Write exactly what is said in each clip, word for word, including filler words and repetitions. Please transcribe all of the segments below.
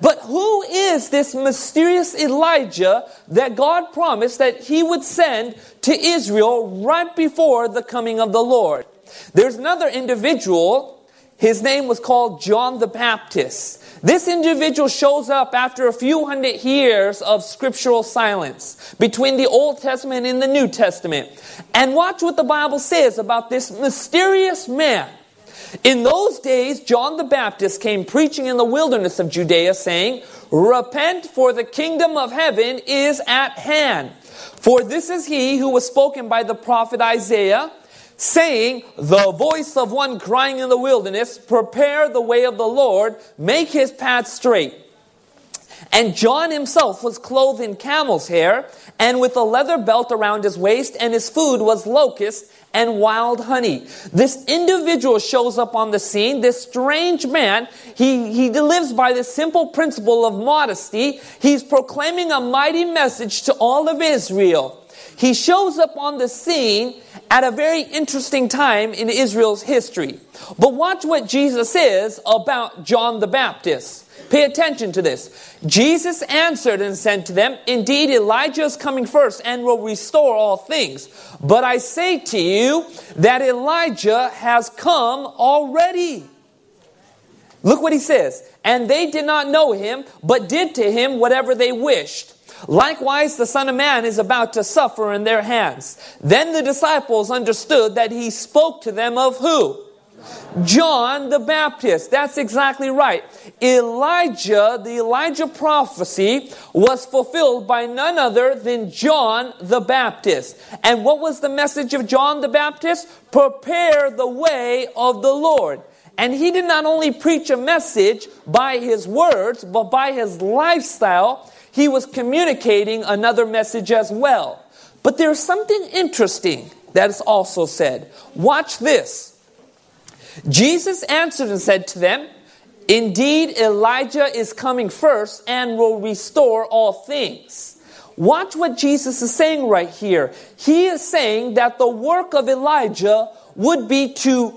But who is this mysterious Elijah that God promised that He would send to Israel right before the coming of the Lord? There's another individual. His name was called John the Baptist. This individual shows up after a few hundred years of scriptural silence between the Old Testament and the New Testament. And watch what the Bible says about this mysterious man. In those days, John the Baptist came preaching in the wilderness of Judea, saying, "Repent, for the kingdom of heaven is at hand. For this is he who was spoken by the prophet Isaiah, saying, the voice of one crying in the wilderness, prepare the way of the Lord, make his path straight." And John himself was clothed in camel's hair, and with a leather belt around his waist, and his food was locusts and wild honey. This individual shows up on the scene, this strange man. He, he lives by this simple principle of modesty. He's proclaiming a mighty message to all of Israel. He shows up on the scene at a very interesting time in Israel's history. But watch what Jesus says about John the Baptist. Pay attention to this. Jesus answered and said to them, "Indeed, Elijah is coming first and will restore all things. But I say to you that Elijah has come already." Look what he says. "And they did not know him, but did to him whatever they wished. Likewise, the Son of Man is about to suffer in their hands." Then the disciples understood that he spoke to them of who? John the Baptist. That's exactly right. Elijah, the Elijah prophecy, was fulfilled by none other than John the Baptist. And what was the message of John the Baptist? Prepare the way of the Lord. And he did not only preach a message by his words, but by his lifestyle, he was communicating another message as well. But there's something interesting that is also said. Watch this. Jesus answered and said to them, "Indeed, Elijah is coming first and will restore all things." Watch what Jesus is saying right here. He is saying that the work of Elijah would be to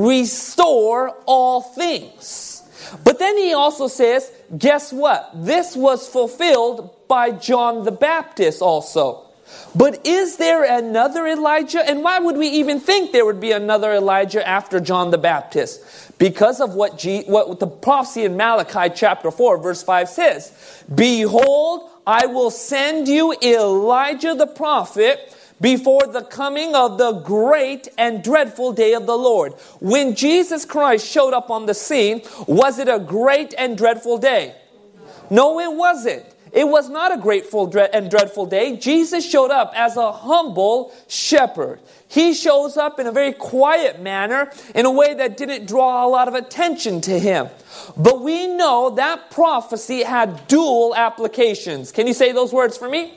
restore all things. But then he also says, guess what? This was fulfilled by John the Baptist also. But is there another Elijah? And why would we even think there would be another Elijah after John the Baptist? Because of what, G, what the prophecy in Malachi chapter four verse five says. "Behold, I will send you Elijah the prophet before the coming of the great and dreadful day of the Lord." When Jesus Christ showed up on the scene, was it a great and dreadful day? No, it wasn't. It was not a grateful and dreadful day. Jesus showed up as a humble shepherd. He shows up in a very quiet manner, in a way that didn't draw a lot of attention to him. But we know that prophecy had dual applications. Can you say those words for me?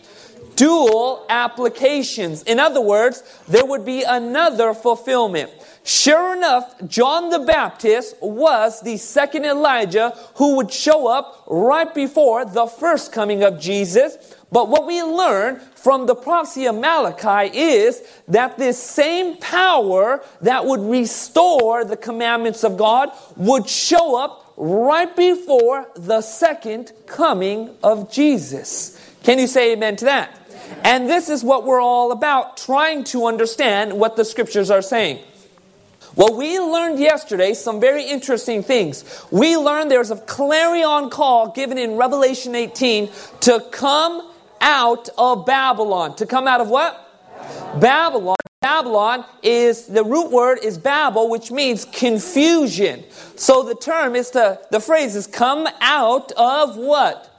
Dual applications. In other words, there would be another fulfillment. Sure enough, John the Baptist was the second Elijah who would show up right before the first coming of Jesus. But what we learn from the prophecy of Malachi is that this same power that would restore the commandments of God would show up right before the second coming of Jesus. Can you say amen to that? And this is what we're all about, trying to understand what the scriptures are saying. Well, we learned yesterday some very interesting things. We learned there's a clarion call given in Revelation eighteen to come out of Babylon. To come out of what? Babylon. Babylon is, the root word is Babel, which means confusion. So the term is to, the phrase is come out of what?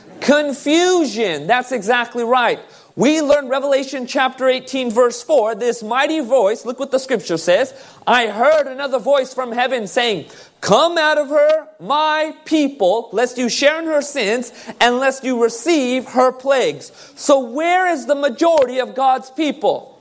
Confusion. That's exactly right. We learned Revelation chapter eighteen verse four, this mighty voice, look what the scripture says. "I heard another voice from heaven saying, come out of her, my people, lest you share in her sins, and lest you receive her plagues." So where is the majority of God's people?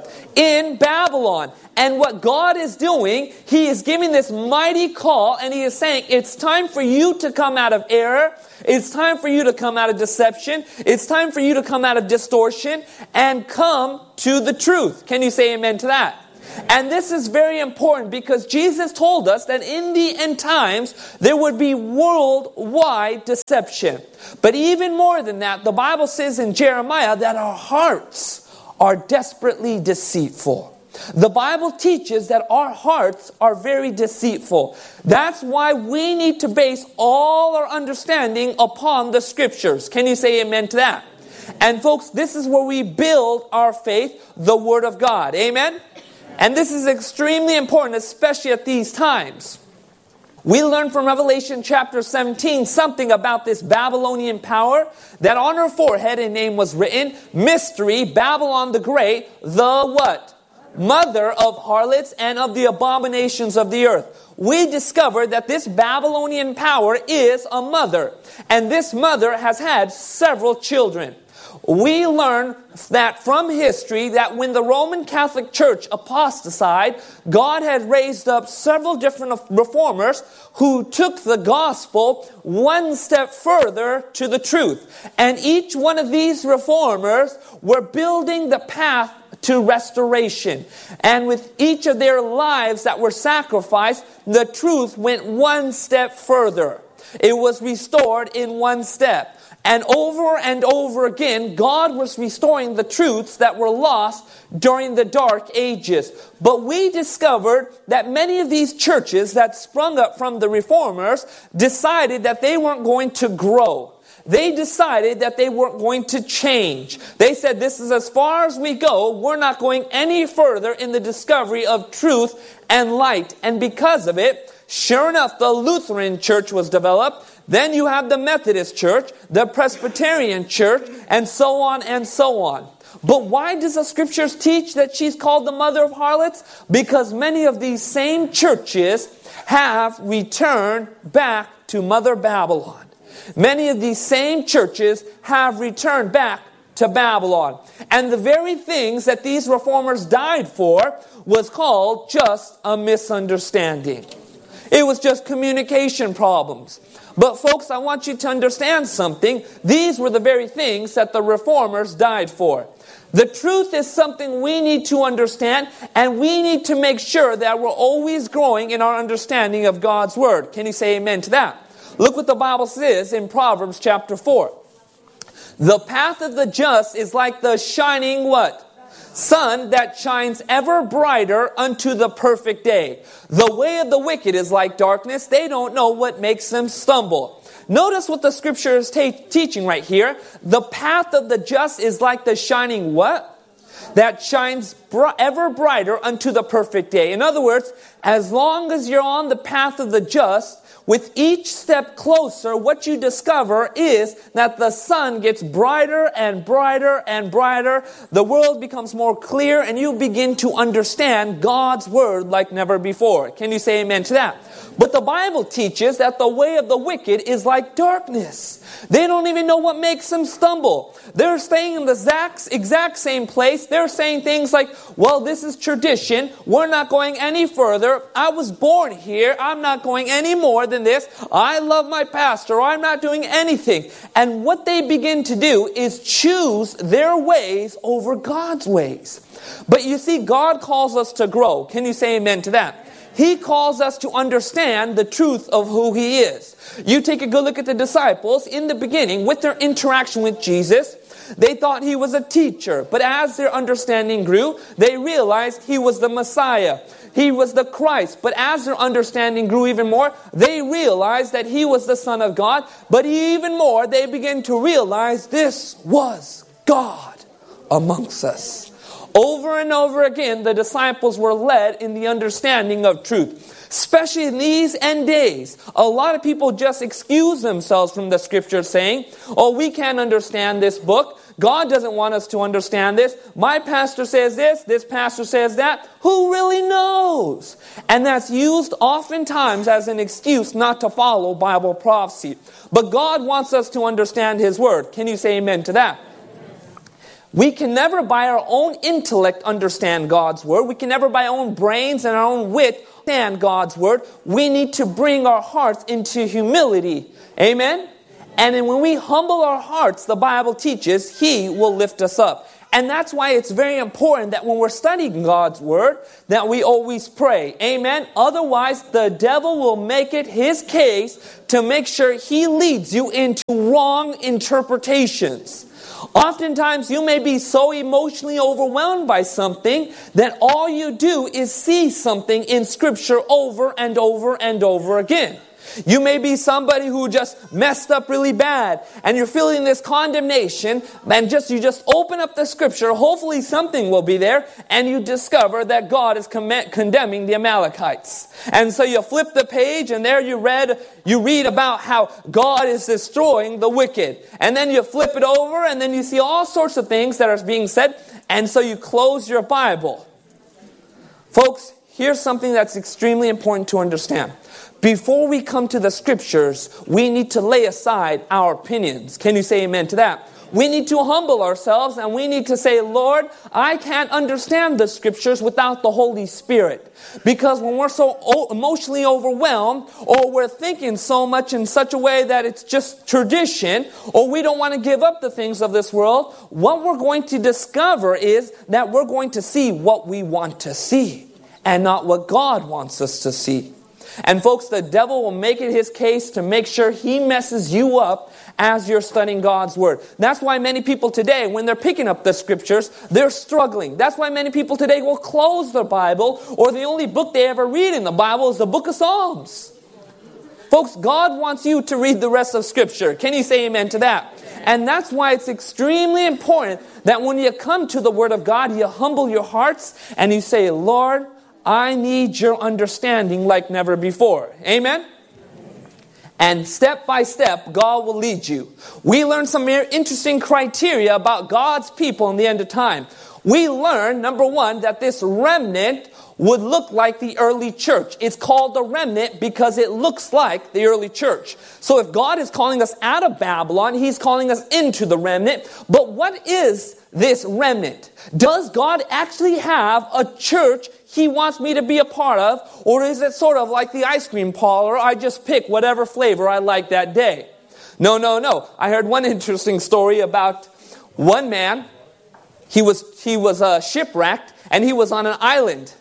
In Babylon. And what God is doing, He is giving this mighty call, and He is saying, it's time for you to come out of error. It's time for you to come out of deception. It's time for you to come out of distortion and come to the truth. Can you say amen to that? And this is very important because Jesus told us that in the end times, there would be worldwide deception. But even more than that, the Bible says in Jeremiah that our hearts are desperately deceitful. The Bible teaches that our hearts are very deceitful. That's why we need to base all our understanding upon the Scriptures. Can you say amen to that? And folks, this is where we build our faith, the Word of God. Amen? And this is extremely important, especially at these times. We learn from Revelation chapter seventeen something about this Babylonian power, that on her forehead a name was written, Mystery, Babylon the Great, the what? Mother of harlots and of the abominations of the earth. We discover that this Babylonian power is a mother. And this mother has had several children. We learn that from history that when the Roman Catholic Church apostatized, God had raised up several different reformers who took the gospel one step further to the truth. And each one of these reformers were building the path to restoration. And with each of their lives that were sacrificed, the truth went one step further. It was restored in one step. And over and over again, God was restoring the truths that were lost during the dark ages. But we discovered that many of these churches that sprung up from the reformers decided that they weren't going to grow. They decided that they weren't going to change. They said, this is as far as we go. We're not going any further in the discovery of truth and light. And because of it, sure enough, the Lutheran Church was developed. Then you have the Methodist Church, the Presbyterian Church, and so on and so on. But why does the Scriptures teach that she's called the mother of harlots? Because many of these same churches have returned back to Mother Babylon. Many of these same churches have returned back to Babylon. And the very things that these reformers died for was called just a misunderstanding. It was just communication problems. But folks, I want you to understand something. These were the very things that the reformers died for. The truth is something we need to understand, and we need to make sure that we're always growing in our understanding of God's Word. Can you say amen to that? Look what the Bible says in Proverbs chapter four. The path of the just is like the shining what? Sun that shines ever brighter unto the perfect day. The way of the wicked is like darkness. They don't know what makes them stumble. Notice what the Scripture is ta- teaching right here. The path of the just is like the shining what? That shines br- ever brighter unto the perfect day. In other words, as long as you're on the path of the just, with each step closer, what you discover is that the sun gets brighter and brighter and brighter. The world becomes more clear, and you begin to understand God's Word like never before. Can you say amen to that? But the Bible teaches that the way of the wicked is like darkness. They don't even know what makes them stumble. They're staying in the exact, exact same place. They're saying things like, well, this is tradition. We're not going any further. I was born here. I'm not going any more than this. I love my pastor. I'm not doing anything. And what they begin to do is choose their ways over God's ways. But you see, God calls us to grow. Can you say amen to that? He calls us to understand the truth of who He is. You take a good look at the disciples. In the beginning, with their interaction with Jesus, they thought He was a teacher. But as their understanding grew, they realized He was the Messiah. He was the Christ. But as their understanding grew even more, they realized that He was the Son of God. But even more, they began to realize this was God amongst us. Over and over again, the disciples were led in the understanding of truth. Especially in these end days, a lot of people just excuse themselves from the Scripture saying, oh, we can't understand this book. God doesn't want us to understand this. My pastor says this, this pastor says that. Who really knows? And that's used oftentimes as an excuse not to follow Bible prophecy. But God wants us to understand His Word. Can you say amen to that? We can never by our own intellect understand God's Word. We can never by our own brains and our own wit understand God's Word. We need to bring our hearts into humility. Amen? And then when we humble our hearts, the Bible teaches, He will lift us up. And that's why it's very important that when we're studying God's Word, that we always pray. Amen? Otherwise, the devil will make it his case to make sure he leads you into wrong interpretations. Oftentimes, you may be so emotionally overwhelmed by something that all you do is see something in Scripture over and over and over again. You may be somebody who just messed up really bad and you're feeling this condemnation, and just you just open up the Scripture, hopefully something will be there, and you discover that God is con- condemning the Amalekites. And so you flip the page and there you read you read about how God is destroying the wicked. And then you flip it over and then you see all sorts of things that are being said, and so you close your Bible. Folks, here's something that's extremely important to understand. Before we come to the Scriptures, we need to lay aside our opinions. Can you say amen to that? We need to humble ourselves and we need to say, Lord, I can't understand the Scriptures without the Holy Spirit. Because when we're so emotionally overwhelmed, or we're thinking so much in such a way that it's just tradition, or we don't want to give up the things of this world, what we're going to discover is that we're going to see what we want to see and not what God wants us to see. And folks, the devil will make it his case to make sure he messes you up as you're studying God's Word. That's why many people today, when they're picking up the Scriptures, they're struggling. That's why many people today will close their Bible, or the only book they ever read in the Bible is the book of Psalms. Folks, God wants you to read the rest of Scripture. Can you say amen to that? And that's why it's extremely important that when you come to the Word of God, you humble your hearts and you say, Lord, I need your understanding like never before. Amen? And step by step, God will lead you. We learned some interesting criteria about God's people in the end of time. We learned, number one, that this remnant would look like the early church. It's called the remnant because it looks like the early church. So if God is calling us out of Babylon, He's calling us into the remnant. But what is this remnant? Does God actually have a church He wants me to be a part of? Or is it sort of like the ice cream parlor? I just pick whatever flavor I like that day. No, no, no. I heard one interesting story about one man. He was, he was uh, shipwrecked and he was on an island.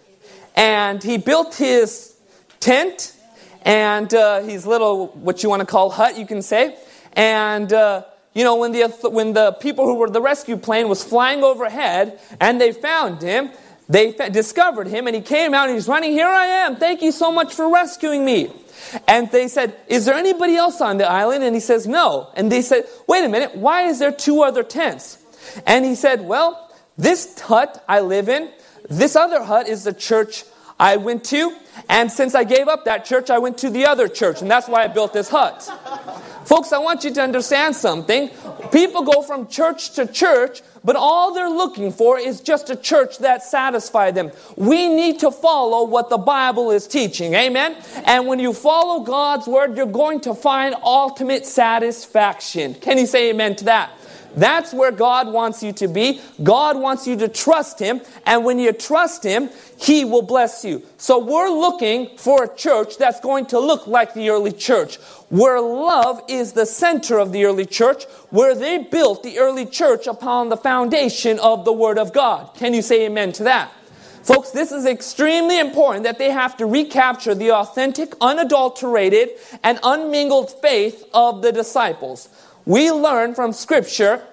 And he built his tent and uh, his little, what you want to call hut, you can say. And, uh, you know, when the when the people who were the rescue plane was flying overhead and they found him, they fa- discovered him and he came out and he's running, here I am, thank you so much for rescuing me. And they said, is there anybody else on the island? And he says, no. And they said, wait a minute, why is there two other tents? And he said, well, this hut I live in, this other hut is the church I went to, and since I gave up that church, I went to the other church, and that's why I built this hut. Folks, I want you to understand something. People go from church to church, but all they're looking for is just a church that satisfies them. We need to follow what the Bible is teaching, amen? And when you follow God's Word, you're going to find ultimate satisfaction. Can you say amen to that? That's where God wants you to be. God wants you to trust Him. And when you trust Him, He will bless you. So we're looking for a church that's going to look like the early church, where love is the center of the early church, where they built the early church upon the foundation of the Word of God. Can you say amen to that? Folks, this is extremely important that they have to recapture the authentic, unadulterated, and unmingled faith of the disciples. We learn from Scripture,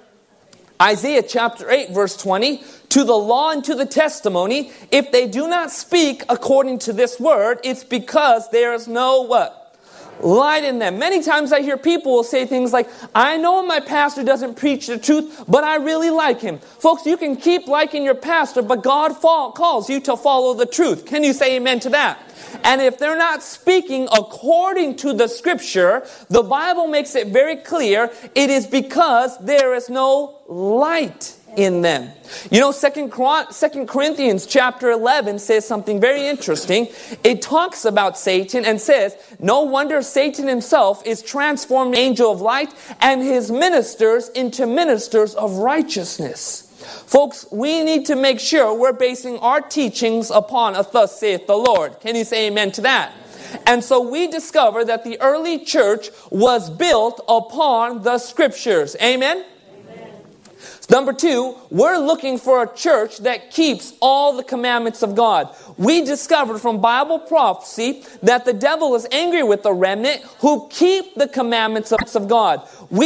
Isaiah chapter eight, verse twenty, to the law and to the testimony, if they do not speak according to this word, it's because there is no what? Light in them. Many times I hear people will say things like, I know my pastor doesn't preach the truth, but I really like him. Folks, you can keep liking your pastor, but God fall, calls you to follow the truth. Can you say amen to that? And if they're not speaking according to the Scripture, the Bible makes it very clear it is because there is no light in them. You know, Second Corinthians chapter eleven says something very interesting. It talks about Satan and says, no wonder Satan himself is transformed angel of light and his ministers into ministers of righteousness. Folks, we need to make sure we're basing our teachings upon a thus saith the Lord. Can you say amen to that? And so we discover that the early church was built upon the Scriptures. Amen? Number two, we're looking for a church that keeps all the commandments of God. We discovered from Bible prophecy that the devil is angry with the remnant who keep the commandments of God. We